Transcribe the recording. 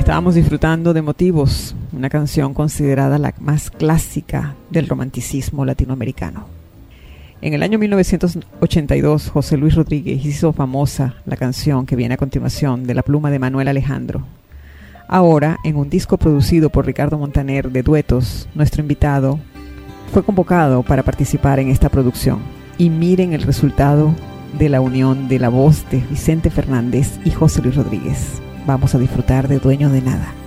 Estábamos disfrutando de Motivos, una canción considerada la más clásica del romanticismo latinoamericano. En el año 1982, José Luis Rodríguez hizo famosa la canción que viene a continuación, de la pluma de Manuel Alejandro. Ahora, en un disco producido por Ricardo Montaner de duetos, nuestro invitado fue convocado para participar en esta producción. Y miren el resultado de la unión de la voz de Vicente Fernández y José Luis Rodríguez. Vamos a disfrutar de Dueño de Nada.